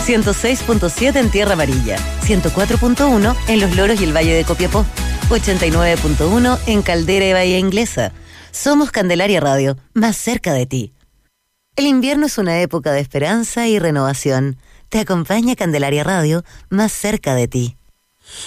106.7 en Tierra Amarilla, 104.1 en Los Loros y el Valle de Copiapó, 89.1 en Caldera y Bahía Inglesa. Somos Candelaria Radio, más cerca de ti. El invierno es una época de esperanza y renovación. Te acompaña Candelaria Radio, más cerca de ti.